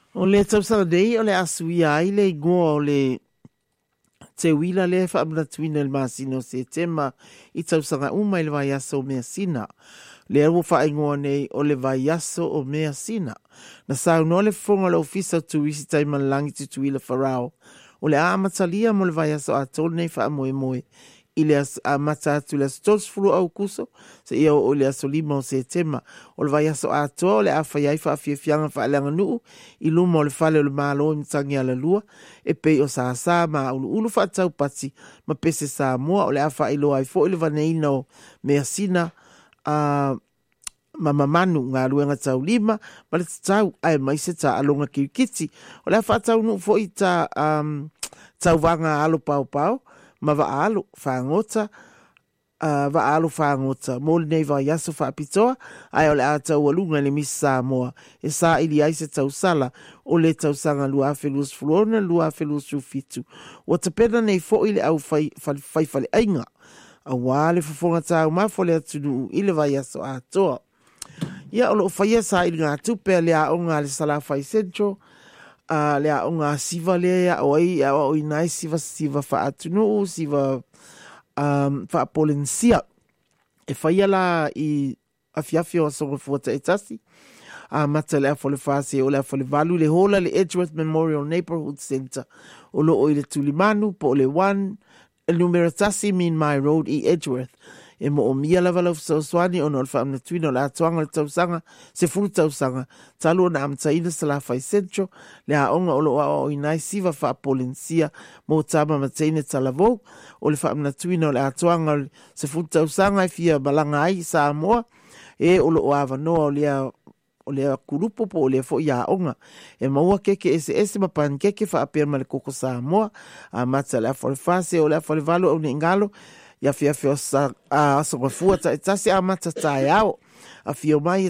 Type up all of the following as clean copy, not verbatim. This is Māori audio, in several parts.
O le tausanga nei o le asuia ai le ingoa o le te wila le whaamna tuina le masino se tema i tausanga uma i le vai aso o mea sina. Le aru wha ingoa nei o le vai aso o mea sina. Na sau no le fonga le ofisa tu isi taima langi tu tuila wharao. O le aamatalia mo le vai aso a tolu nei wha moe moe. I le amata atu le stos furu au kuso. Se ia o le aso lima o se tema. O le vai aso a toa le awha iai wha fianga wha alanga nuu. I luma o le fale o le malo i mtangi ala lua. E pei o sa sa ma ulu ulu wha tau pati. Ma pese sa mua o le awha ilo ai fo i le vaneina o mea sina. Mama manu ngā ruenga tau lima. Ma le tau ai mai se ta alonga kirikiti. O le awha tau nuu fo i ta tau vanga alo pau pau. Ma va alo whaangota, va alo whaangota, mōli nei va yaso whaapitoa, ai o le a tau alunga le misa moa, e sa ili ai se tau sala, o le tau sanga lua awhelus fluona, lua awhelus ufitu. O ta pena nei fo ile au whaifale ainga, a wale fafonga tau mafo le atunu ile va yaso a toa. Ia o lo whaia sa ili ngā tupe le a onga le Salafai Central, le a o ngā siva lea o ai a o inai siva wha atunu siva wha polensia e whaia la i afiafi o songa fuata e tasi mata le a fole whase o le a fole valu le hola le Edgeworth Memorial Neighborhood Center o lo o i le Tulimanu po le 1 el numero tasi Mean My Road i Edgeworth e mo o mia lava lau Souswani o no alfa amna tuina o la atuanga le tausanga, se furu tausanga, talo na amtaina Salafai Central, le aonga o lo o inai siva wha polensia, mo tama mataina talavou, o le wha amna tuina o le atuanga se furu tausanga, fia balanga ai sa moa, e o lo o avanoa o le kurupo po o le fo ia onga. E maua keke ese mapan keke wha apea ma le koko sa moa, a mata le afore fase o le afore valo o ne ingalo, ia fia o sa songa fuata e tasi a mata tae au a fia mai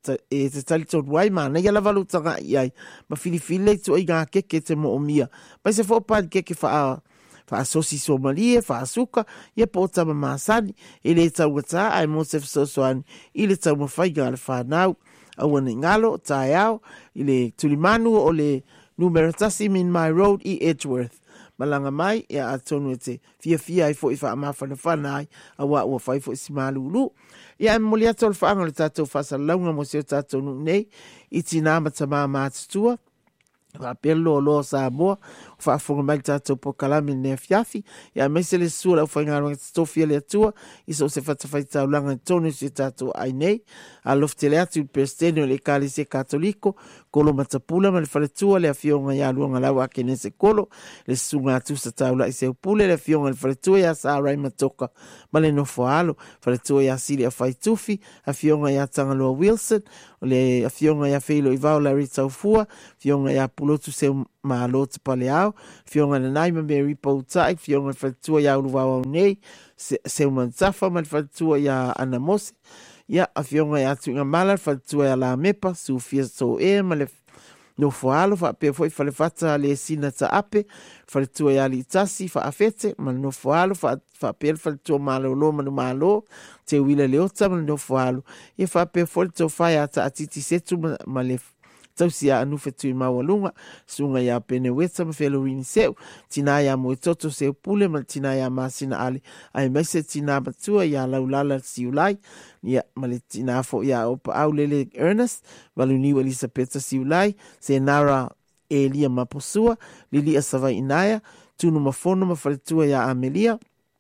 e te tali tonu ai mana ia lava lutanga iai ma filifile tu i ngā keke te mo o mia pai se fo pan keke fa sosi somalie fa asuka ia po tama masani i le tau ngata ai mo se fsosoani i le tau mawhai ngā le whanau au ane ngalo tae au i le Tulimanu o le numero tasi Mean My Road i Edgeworth. Malanga mai, ia atonu e te fia i fo i wha amawhana whanai, a wā ua whai fo i si malulu. Ia e moli ato le whaanga le tātou whasa launga mo se o tātou nei, i tina mata maa mātutua, wha pelo o loa sa moa, wha afonga mai tātou po kalami ne fiafi, ia meise le sua lau whaingaronga te tofia le atua, i so se whatawhai tau langa tonu si tātou ai nei, a lofte le atu prestene o le kali se katoliko, kolo matapula ma le whaletua le awhionga ia luanga lau ake ne se kolo, le sunga atu sa taula i se upule le awhionga le whaletua ia sa arai matoka ma le nofo alo, whaletua ia sili a whai tufi, awhionga ia Tangaloa Wilson, o le awhionga ia whilo i vau la rita ufua, awhionga ia pulotu se malo te pale au, awhionga na naima Mary Pautai, awhionga le whaletua ia uruwau au nei, se umantafa ma le whaletua ia Ana Mose, ia awhionga ia tuinga mala, whaletua ia la mepa, sufia so e ma le no foalo fa pe foi fale fata le sina ta ape fale tua ya li tasi fa afete ma no foalo fa pe fale tua malo lo malo te wila le ota ma no foalo e fa pe foi to fa ya ta atiti setu ma le tausia anu fetu i mawalunga sunga ya pene weta ma felorini seu tina ya mo toto seu pule ma tina ya masina ali ai mese tina batua ya laulala siulai ya male tina fo ya opa aulele Ernest valuniwa Elisabetta siulai se nara Elia maposua Lili asava inaya tunu mafono mafaletua ya Amelia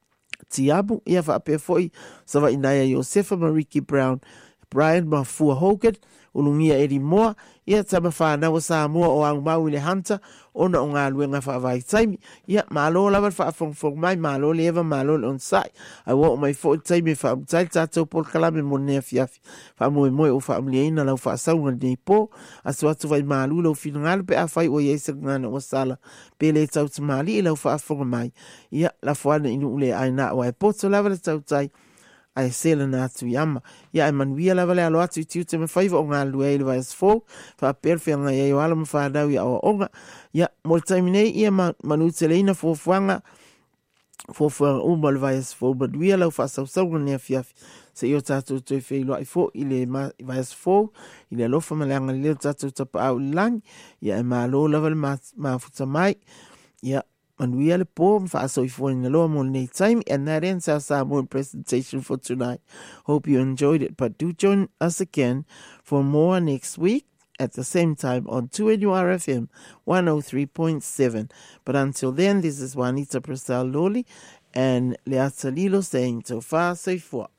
tiabu ia fa pe foi sava inaya Josefa Mariki Brown Brian Mafua Hogan ulungia eri moa ia tama whanau sa moa o ang mau le hanta ona o ngā luenga whaavai taimi ia malo lava whaafongfong mai malo lewa malo le onsai ai wa o mai fo taimi whaamtai tātou pol kalame mo nea fiafi whaamoe moe o whaamliaina lau whaasaunga nei po asu atu vai malu lau whinangalo pe a whai o iesa ngana o sala pe le tau tamali i lau whaafonga mai ia la whaana inu ule aina o ai poto lava le tau tai ai sela na atu yama ia Emanuia lava le alo atu i tiu te mawhaiva o ngā lua e le vai asfo wha perfea ngā iei o ala mawhanau ia o onga ia mo le taimi nei ia manu te leina fuafuanga Fōwha uma le vai as fōu, but wia lau whasausaunga nea fiafi. Se i o tātou toi whailoa I fō, I le vai as fōu, I le alofa maleanga leo tātou tapa au langi, ia e mālo lava le mafuta mai, ia manuia le pō, mwhaaso I fōi na loa mo nei time, and that ends our Samoan presentation for tonight. Hope you enjoyed it, but do join us again for more next week at the same time on 2NURFM 103.7. But until then, this is Juanita Prestal Loli and Leata Lilo saying, so far, so far.